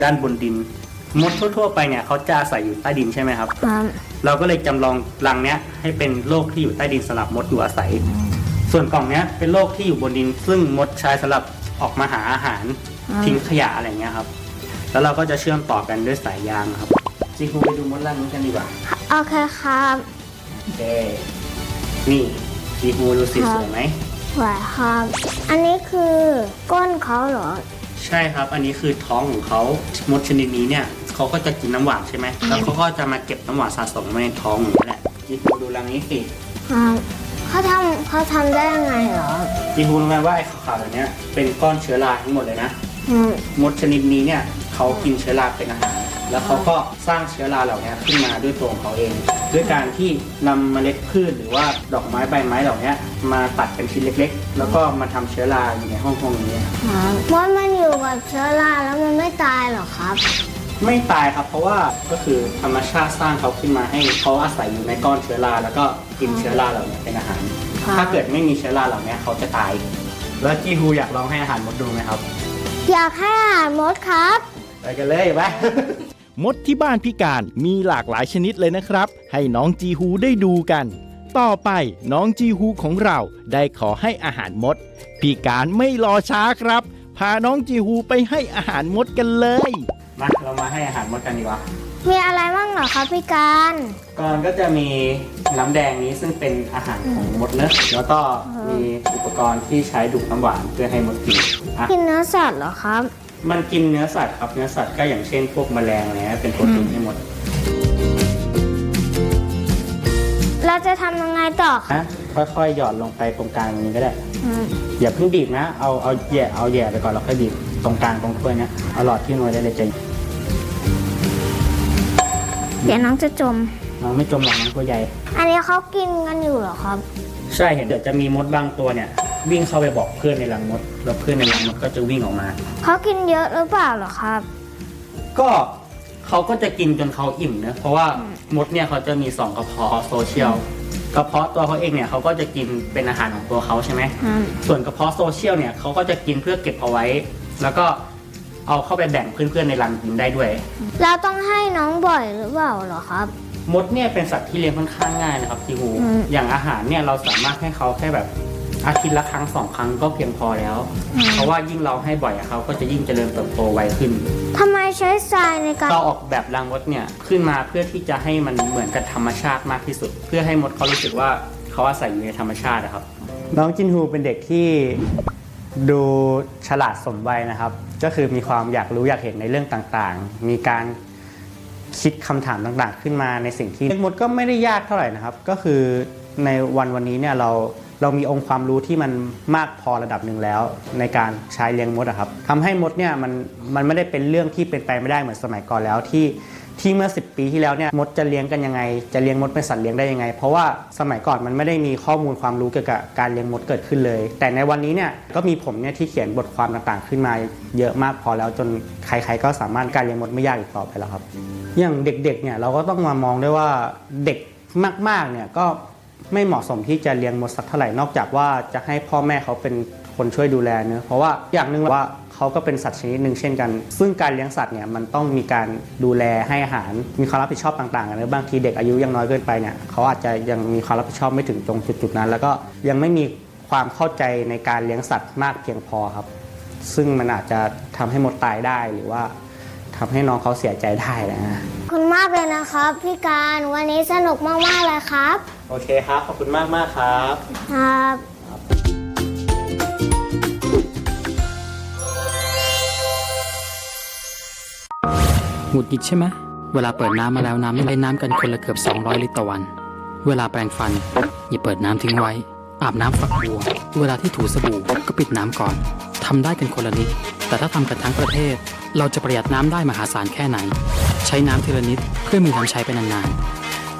ด้านบนดินมดทั่วๆไปเนี่ยเขาจะอาศัยอยู่ใต้ดินใช่ไหมครับเราก็เลยจำลองรังเนี้ยให้เป็นโลกที่อยู่ใต้ดินสำหรับมดอยู่อาศัยส่วนกล่องเนี้ยเป็นโลกที่อยู่บนดินซึ่งมดใช้สำหรับออกมาหาอาหารทิ้งขยะอะไรเงี้ยครับแล้วเราก็จะเชื่อมต่อกันด้วยสายยางครับจีฮูไปดูมดรังนี้กันดีกว่าโอเคครับโอเคนี่จีฮูดูสิสวยไหมสวยครับอันนี้คือก้นเขาเหรอใช่ครับอันนี้คือท้องของเขามดชนิดนี้เนี่ยเขาก็จะกินน้ำหวานใช่ไหมแล้วเขาก็จะมาเก็บน้ำหวานสะสมไว้ในท้องเหมือนกันแหละจีฮูดูรังนี้สิเขาทำได้ยังไงเหรอจีฮูรู้ไหมว่าไอ้ขาวๆแบบนี้เป็นก้อนเชื้อราทั้งหมดเลยนะมดชนิดนี้เนี่ยเขากินเชื้อราเป็นอาหารแล้วเขาก็สร้างเชื้อราเหล่านี้ขึ้นมาด้วยตัวของเขาเองด้วยการที่นำเมล็ดพืชหรือว่าดอกไม้ใบไม้เหล่านี้มาตัดเป็นชิ้นเล็กๆแล้วก็มาทำเชื้อราอยู่ในห้องนี้มดมันอยู่กับเชื้อราแล้วมันไม่ตายหรอครับไม่ตายครับเพราะว่าก็คือธรรมชาติสร้างเขาขึ้นมาให้เขาอาศัยอยู่ในก้อนเชื้อราแล้วก็กินเชื้อราเหล่านี้เป็นอาหารถ้าเกิดไม่มีเชื้อราเหล่านี้เขาจะตายแล้วจีฮูอยากลองให้อาหารมดดูไหมครับอยากให้อาหารมดครับไปกันเลยไปมดที่บ้านพี่การมีหลากหลายชนิดเลยนะครับให้น้องจีฮูได้ดูกันต่อไปน้องจีฮูของเราได้ขอให้อาหารมดพี่การไม่รอช้าครับพาน้องจีฮูไปให้อาหารมดกันเลยมาเรามาให้อาหารมดกันดีกว่ามีอะไรบ้างเหรอครับพี่การก่อนก็จะมีน้ำแดงนี้ซึ่งเป็นอาหารของมดเนอะแล้วก็มีอุปกรณ์ที่ใช้ดูดน้ำหวานเพื่อให้มดกินกินเนื้อสัตว์เหรอครับมันกินเนื้อสัตว์ครับเนื้อสัตว์ก็อย่างเช่นพวกแมลงอะไรเงี้ยเป็นโปรตีนให้หมดเราจะทำยังไงต่อนะค่อยๆหยอดลงไปตรงกลางนี้ก็ได้อย่าเพิ่งบีบนะเอาแย่ไปก่อนแล้วค่อยบีบตรงกลางตรงถ้วยเนี้ยเอาหลอดที่หน่วยได้เลยเดี๋ยวน้องจะจมน้องไม่จมหรอกน้องตัวใหญ่อันนี้เขากินกันอยู่เหรอครับใช่เห็นเดี๋ยวจะมีมดบางตัวเนี่ยวิ่งเข้าไปบอกเพื่อนในรังมดแล้วเพื่อนในรังมดก็จะวิ่งออกมาเขากินเยอะหรือเปล่าเหรอครับก็เขาก็จะกินจนเขาอิ่มนะเพราะว่ามดเนี่ยเขาจะมี2กระเพาะโซเชียลกระเพาะตัวเขาเองเนี่ยเขาก็จะกินเป็นอาหารของตัวเขาใช่ไหมส่วนกระเพาะโซเชียลเนี่ยเขาก็จะกินเพื่อเก็บเอาไว้แล้วก็เอาเข้าไปแบ่งเพื่อนๆในรังกินได้ด้วยเราต้องให้น้องบ่อยหรือเปล่าเหรอครับมดเนี่ยเป็นสัตว์ที่เลี้ยงค่อนข้างง่ายนะครับจีฮูอย่างอาหารเนี่ยเราสามารถให้เขาแค่แบบอาทิตย์ละครั้ง2 ครั้งก็เพียงพอแล้วเพราะว่ายิ่งเราให้บ่อยเขาก็จะยิ่งเจริญเติบโตไวขึ้นทำไมใช้ทรายในการเราออกแบบรังมดเนี่ยขึ้นมาเพื่อที่จะให้มันเหมือนกับธรรมชาติมากที่สุดเพื่อให้มดเขารู้สึกว่าเขาอาศัยอยู่ในธรรมชาตินะครับน้องจินฮูเป็นเด็กที่ดูฉลาดสมวัยนะครับก็คือมีความอยากรู้อยากเห็นในเรื่องต่างๆมีการคิดคำถามต่างๆขึ้นมาในสิ่งที่เลี้ยงมดก็ไม่ได้ยากเท่าไหร่นะครับก็คือในวันนี้เนี่ยเรามีองค์ความรู้ที่มันมากพอระดับหนึ่งแล้วในการใช้เลี้ยงมดครับทำให้มดเนี่ยมันไม่ได้เป็นเรื่องที่เป็นไปไม่ได้เหมือนสมัยก่อนแล้วที่เมื่อ10 ปีที่แล้วเนี่ยมดจะเลี้ยงกันยังไงจะเลี้ยงมดเป็นสัตว์เลี้ยงได้ยังไงเพราะว่าสมัยก่อนมันไม่ได้มีข้อมูลความรู้เกี่ยวกับการเลี้ยงมดเกิดขึ้นเลยแต่ในวันนี้เนี่ยก็มีผมเนี่ยที่เขียนบทความต่างๆขึ้นมาเยอะมากพอแล้วจนใครๆก็สามารถการเลี้ยงมดไม่ยากอีกต่อไปแล้วครับอย่างเด็กๆเนี่ยเราก็ต้องมามองด้วยว่าเด็กมากๆเนี่ยก็ไม่เหมาะสมที่จะเลี้ยงมดสักเท่าไหร่นอกจากว่าจะให้พ่อแม่เขาเป็นคนช่วยดูแลเนอะเพราะว่าอย่างหนึ่งว่าเขาก็เป็นสัตว์ชนิดหนึ่งเช่นกันซึ่งการเลี้ยงสัตว์เนี่ยมันต้องมีการดูแลให้อาหารมีความรับผิดชอบต่างๆกันนะบางทีเด็กอายุยังน้อยเกินไปเนี่ยเขาอาจจะยังมีความรับผิดชอบไม่ถึงตรงจุดๆนั้นแล้วก็ยังไม่มีความเข้าใจในการเลี้ยงสัตว์มากเพียงพอครับซึ่งมันอาจจะทำให้มดตายได้หรือว่าทำให้น้องเขาเสียใจได้นะขอบคุณมากเลยนะครับพี่การวันนี้สนุกมากๆเลยครับโอเคครับขอบคุณมากครับครับหงุดหงิดใช่ไหมเวลาเปิดน้ำมาแล้วน้ำไม่ไหลน้ำกันคนละเกือบ200 ลิตรต่อวันเวลาแปรงฟันอย่าเปิดน้ำทิ้งไว้อาบน้ำฝักบัวเวลาที่ถูสบู่ก็ปิดน้ำก่อนทำได้กันคนละนิดแต่ถ้าทำกันทั้งประเทศเราจะประหยัดน้ำได้มหาศาลแค่ไหนใช้น้ำทีละนิดเพื่อมีน้ำใช้ไปนานๆ